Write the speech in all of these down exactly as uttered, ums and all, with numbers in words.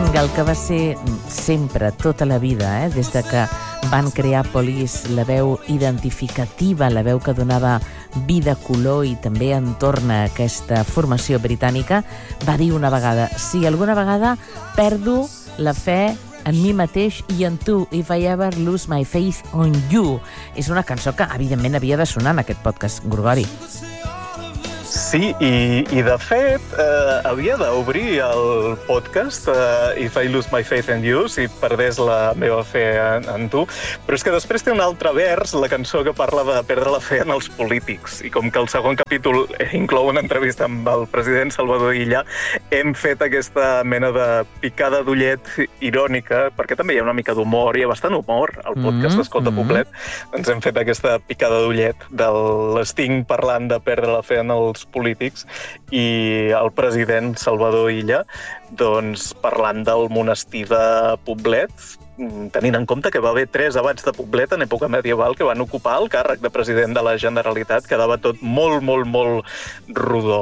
single que va ser sempre, tota la vida, eh? Des de que van crear Police, la veu identificativa, la veu que donava vida, color i també entorn a aquesta formació britànica, va dir una vegada: si alguna vegada perdo la fe en mi mateix i en tu, if I ever lose my faith on you. És una cançó que, evidentment, havia de sonar en aquest podcast, Gorgori. Sí, i, i de fet, eh, havia d'obrir el podcast eh, If I Lose My Faith in You, si perdés la meva fe en, en tu, però és que després té un altre vers, la cançó que parla de perdre la fe en els polítics, i com que el segon capítol inclou una entrevista amb el president Salvador Illa, hem fet aquesta mena de picada d'ullet irònica, perquè també hi ha una mica d'humor, hi ha bastant humor al podcast mm, d'Escolta mm. Poblet, doncs hem fet aquesta picada d'ullet de l'Sting parlant de perdre la fe en els polítics i el president Salvador Illa doncs parlant del monestir de Poblet, tenint en compte que va haver tres abats de Poblet en època medieval que van ocupar el càrrec de president de la Generalitat. Quedava tot molt, molt, molt rodó.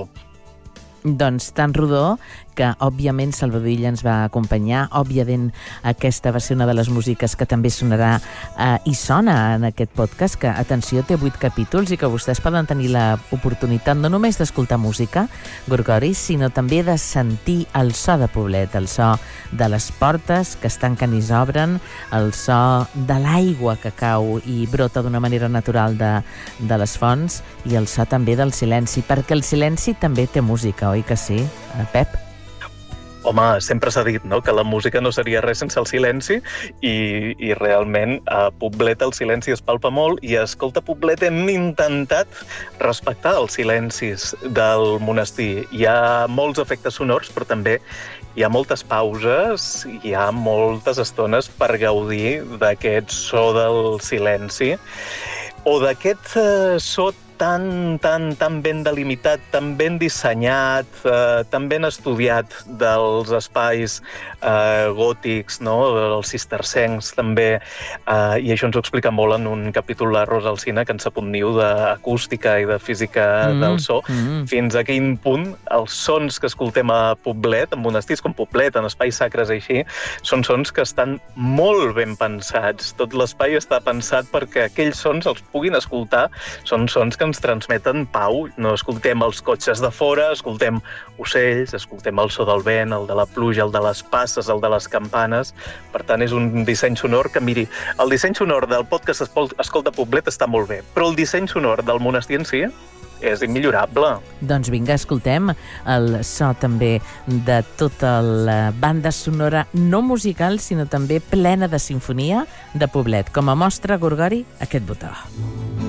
Doncs tan rodó que, òbviament, Salvador Illa ens va acompanyar. Òbviament, aquesta va ser una de les músiques que també sonarà eh, i sona en aquest podcast, que, atenció, té vuit capítols i que vostès poden tenir l'oportunitat no només d'escoltar música, Gorgori, sinó també de sentir el so de Poblet, el so de les portes que es tanquen i s'obren, el so de l'aigua que cau i brota d'una manera natural de, de les fonts, i el so també del silenci, perquè el silenci també té música, oi que sí, Pep? Home, sempre s'ha dit, no?, que la música no seria res sense el silenci i, i realment a Poblet el silenci es palpa molt i a Escolta Poblet hem intentat respectar els silencis del monestir. Hi ha molts efectes sonors, però també hi ha moltes pauses, hi ha moltes estones per gaudir d'aquest so del silenci o d'aquest eh, so tan, tan, tan ben delimitat, tan ben dissenyat, eh, tan ben estudiat dels espais eh, gòtics, no?, els cistercencs també, eh, i això ens ho explica molt en un capítol la Rosa Alsina, que ens sap un niu d'acústica i de física mm, del so, mm. fins a quin punt els sons que escoltem a Poblet, en monestirs com Poblet, en espais sacres així, són sons que estan molt ben pensats. Tot l'espai està pensat perquè aquells sons els puguin escoltar, són sons que ens transmeten pau. No escoltem els cotxes de fora, escoltem ocells, escoltem el so del vent, el de la pluja, el de les passes, el de les campanes. Per tant, és un disseny sonor que, miri, el disseny sonor del podcast Escolta Poblet està molt bé, però el disseny sonor del monestir en si és immillorable. Doncs vinga, escoltem el so també de tota la banda sonora no musical, sinó també plena de simfonia de Poblet. Com a mostra, Gorgori, aquest botó.